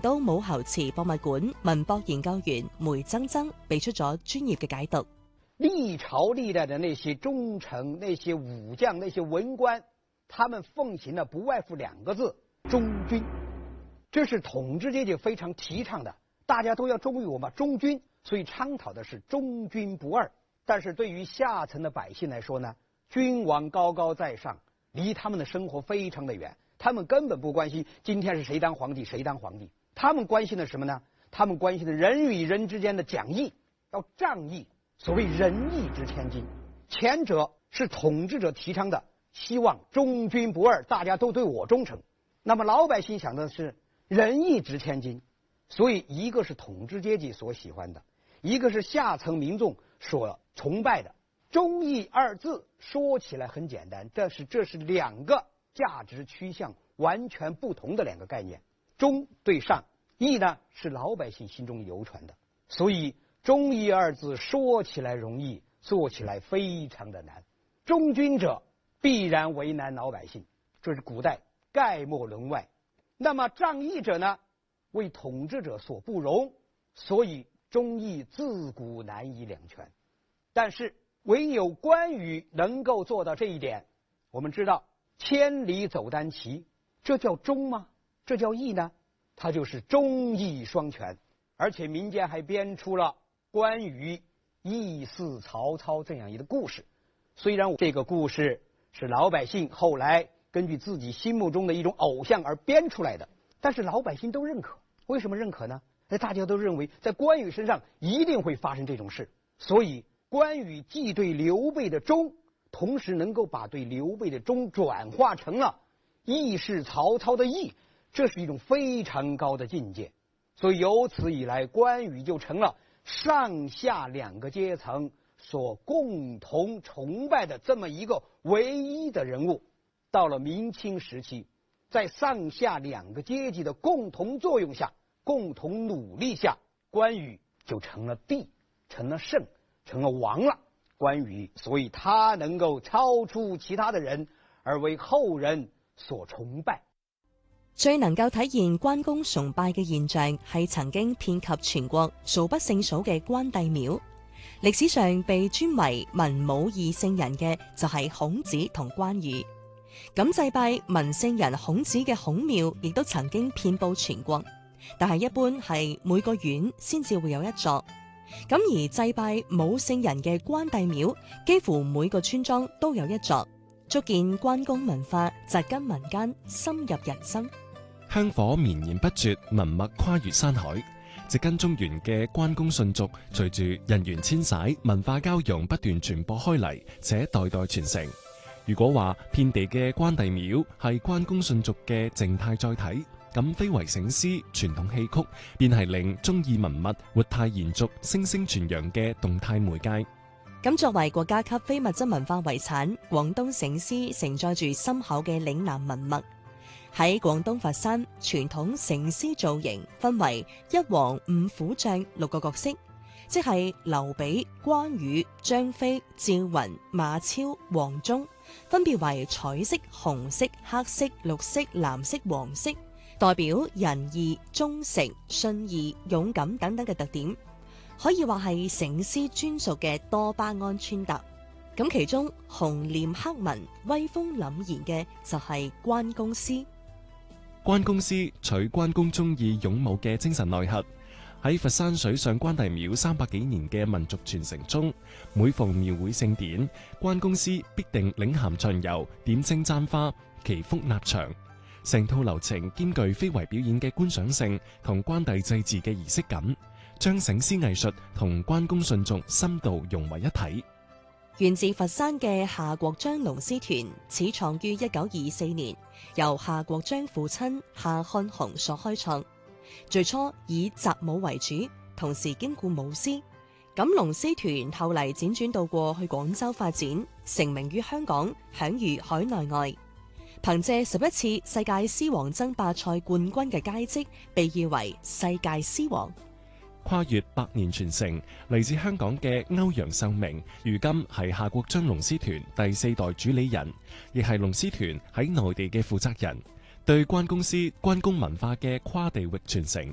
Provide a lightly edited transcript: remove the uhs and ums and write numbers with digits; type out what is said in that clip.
都武侯祠博物館文博研究員梅增增俾出咗專業嘅解讀。 歷朝歷代的那些忠臣、那些武將、那些文官，他們奉行的不外乎2個字：忠君。這是統治階級非常提倡的，大家都要忠於我們忠君，所以倡導的是忠君不二。但是對於下層的百姓來說呢，君王高高在上，離他們的生活非常的遠，他們根本不關心今天是誰當皇帝誰當皇帝，他們關心的什麼呢？他們關心的人與人之間的講義，要仗義，所謂仁義值千金。前者是統治者提倡的，希望忠君不二，大家都對我忠誠。那麼老百姓想的是仁義值千金，所以一個是統治階級所喜歡的，一個是下層民眾所崇拜的。忠義2字說起來很簡單，但是這是2個價值趨向完全不同的2個概念。忠對上，義呢是老百姓心中流傳的，所以忠義2字說起來容易，做起來非常的難。忠君者必然為難老百姓，這是古代概莫論外。那麼仗義者呢，為統治者所不容，所以忠義自古難以兩全。但是唯有關羽能夠做到這一點。我們知道千里走單騎，這叫忠嗎？這叫義呢？它就是忠義雙全。而且民間還編出了關羽義似曹操這樣一個故事。雖然這個故事是老百姓後來根據自己心目中的一種偶像而編出來的，但是老百姓都認可。為什麼認可呢？大家都認為在關羽身上一定會發生這種事，所以關羽既對劉備的忠，同時能夠把對劉備的忠轉化成了義是曹操的義，這是一種非常高的境界。所以由此以來，關羽就成了上下2個階層所共同崇拜的這麼一個唯一的人物。到了明清時期，在上下2個階級的共同作用下，共同努力下，關羽就成了帝，成了聖，成了王了。關羽所以他能夠超出其他的人，而為後人所崇拜。 最能夠體現關公崇拜嘅現象係曾經遍及全國數不勝數嘅關帝廟。歷史上被尊為文武2聖人嘅就係孔子同關羽。咁祭拜文聖人孔子嘅孔廟亦都曾經遍佈全國，但係一般係每個縣先至會有一座。咁而祭拜武聖人嘅關帝廟，幾乎每個村莊都有一座，足見關公文化扎根民間，深入人心。 香火綿延不絕，文脈跨越山海。植根中原嘅關公信俗，隨住人員遷徙、文化交融不斷傳播開嚟，且代代傳承。如果話遍地嘅關帝廟係關公信俗嘅靜態載體，咁非遺醒獅、傳統戲曲便係令忠義文物活態延續、聲聲傳揚嘅動態媒介。 咁作為國家級非物質文化遺產，廣東醒獅承載住深厚嘅嶺南文脈。喺廣東佛山，傳統醒獅造型分為一王五虎將6個角色，即係劉備、關羽、張飛、趙雲、馬超、黃忠，分別為彩色、紅色、黑色、綠色、藍色、黃色，代表仁義、忠誠、信義、勇敢等等嘅特點，可以話係醒獅專屬嘅多巴胺穿搭。咁其中紅臉黑紋、威風凜然嘅就係關公獅。 關公獅取關公忠義勇武嘅精神內核，喺佛山水上關帝廟300幾年嘅民族傳承中，每逢廟會盛典，關公獅必定領銜巡遊，點睛簪花，祈福納場。成套流程兼具非遺表演嘅觀賞性同關帝祭祀嘅儀式感，將醒獅藝術同關公信俗深度融為一體。 源自佛山嘅夏國璋龍獅團始創於1924年，由夏國璋父親夏漢雄所開創。最初以習武為主，同時兼顧舞獅。咁龍獅團後嚟輾轉到過去廣州發展，成名於香港，享譽海內外。憑借11次世界獅王爭霸賽冠軍嘅佳績，被譽為世界獅王。 跨越100年傳承，嚟自香港嘅歐陽秀明，如今係夏國璋龍獅團第4代主理人，亦係龍獅團喺內地嘅負責人，對關公獅、關公文化嘅跨地域傳承